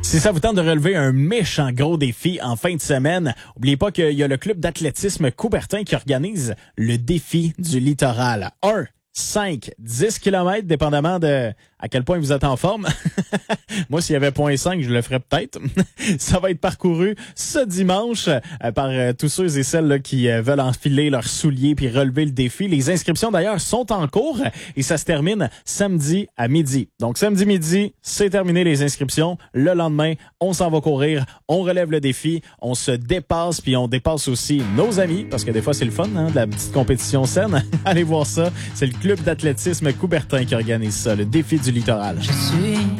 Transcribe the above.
Si ça vous tente de relever un méchant gros défi en fin de semaine, n'oubliez pas qu'il y a le club d'athlétisme Coubertin qui organise le défi du littoral. 5, 10 km, dépendamment de à quel point vous êtes en forme. Moi, s'il y avait 0.5, je le ferais peut-être. Ça va être parcouru ce dimanche par tous ceux et celles là, qui veulent enfiler leurs souliers puis relever le défi. Les inscriptions, d'ailleurs, sont en cours et ça se termine samedi à midi. Donc, samedi midi, c'est terminé les inscriptions. Le lendemain, on s'en va courir, on relève le défi, on se dépasse puis on dépasse aussi nos amis parce que des fois, c'est le fun, hein, de la petite compétition saine. Allez voir ça. C'est le club d'athlétisme Coubertin qui organise ça, le défi du littoral. Je suis